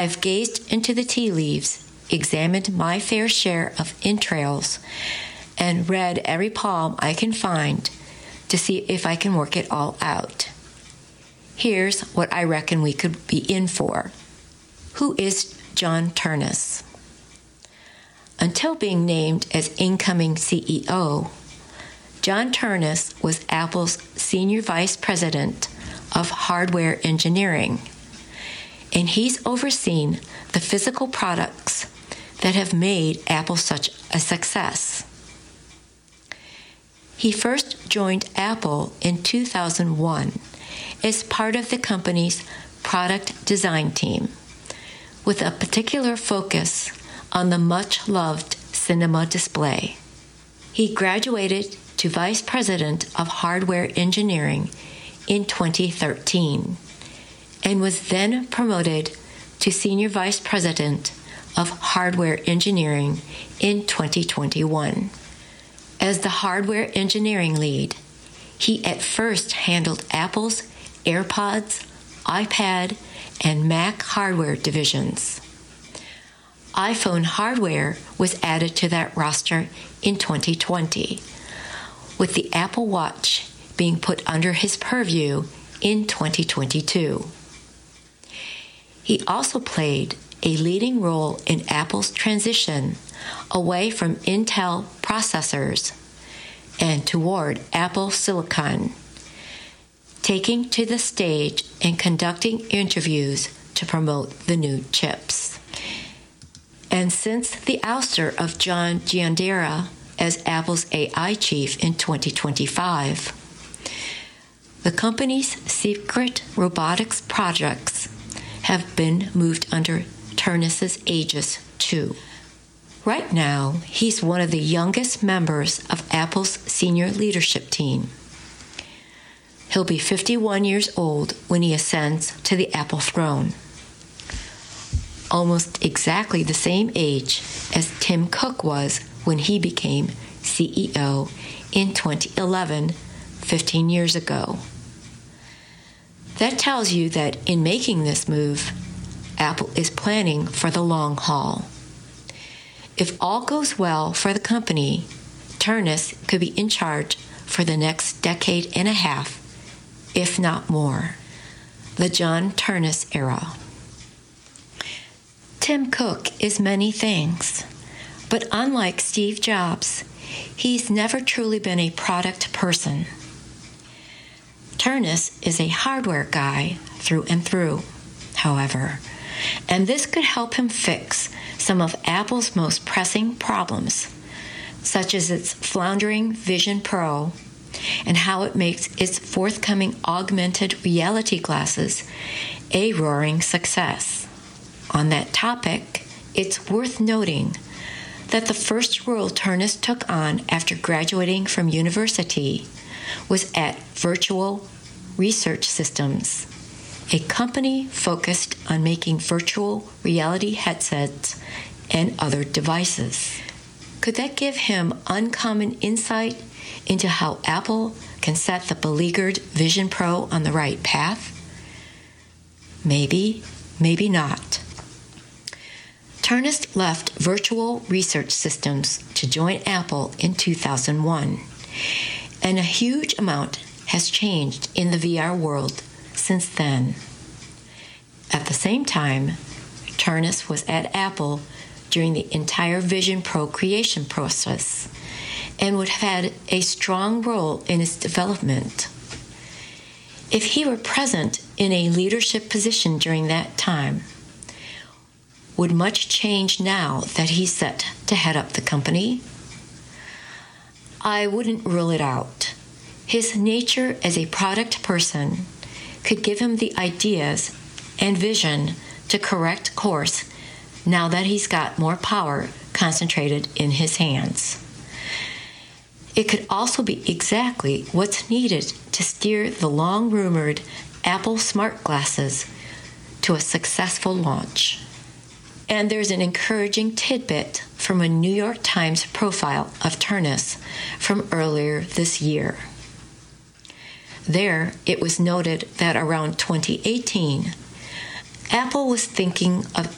I've gazed into the tea leaves, examined my fair share of entrails, and read every poem I can find to see if I can work it all out. Here's what I reckon we could be in for. Who is John Ternus? Until being named as incoming CEO, John Ternus was Apple's Senior Vice President of Hardware Engineering, and he's overseen the physical products that have made Apple such a success. He first joined Apple in 2001 as part of the company's product design team, with a particular focus on the much-loved cinema display. He graduated to Vice President of Hardware Engineering in 2013 and was then promoted to Senior Vice President of Hardware Engineering in 2021. As the hardware engineering lead, he at first handled Apple's AirPods, iPad, and Mac hardware divisions. iPhone hardware was added to that roster in 2020, with the Apple Watch being put under his purview in 2022. He also played a leading role in Apple's transition away from Intel processors and toward Apple Silicon, taking to the stage and conducting interviews to promote the new chips. And since the ouster of John Giannandrea as Apple's AI chief in 2025, the company's secret robotics projects have been moved under Ternus's aegis too. Right now, he's one of the youngest members of Apple's senior leadership team. He'll be 51 years old when he ascends to the Apple throne, almost exactly the same age as Tim Cook was when he became CEO in 2011, 15 years ago. That tells you that in making this move, Apple is planning for the long haul. If all goes well for the company, Ternus could be in charge for the next decade and a half, if not more. The John Ternus era. Tim Cook is many things, but unlike Steve Jobs, he's never truly been a product person. Ternus is a hardware guy through and through, however, and this could help him fix some of Apple's most pressing problems, such as its floundering Vision Pro and how it makes its forthcoming augmented reality glasses a roaring success. On that topic, it's worth noting that the first role Ternus took on after graduating from university was at Virtual Research Systems, a company focused on making virtual reality headsets and other devices. Could that give him uncommon insight into how Apple can set the beleaguered Vision Pro on the right path? Maybe, maybe not. Ternus left Virtual Research Systems to join Apple in 2001, and a huge amount has changed in the VR world since then. At the same time, Ternus was at Apple during the entire Vision Pro creation process and would have had a strong role in its development. If he were present in a leadership position during that time, would much change now that he's set to head up the company? I wouldn't rule it out. His nature as a product person could give him the ideas and vision to correct course now that he's got more power concentrated in his hands. It could also be exactly what's needed to steer the long-rumored Apple smart glasses to a successful launch. And there's an encouraging tidbit from a New York Times profile of Ternus from earlier this year. There, it was noted that around 2018, Apple was thinking of